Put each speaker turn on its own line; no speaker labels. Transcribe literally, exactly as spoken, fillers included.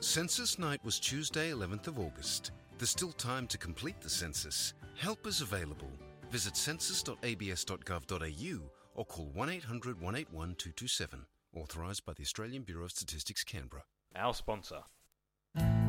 Census night was Tuesday, eleventh of August. There's still time to complete the census. Help is available. Visit census dot a b s dot gov dot a u or call one eight hundred one eight one two two seven. Authorised by the Australian Bureau of Statistics, Canberra.
Our sponsor.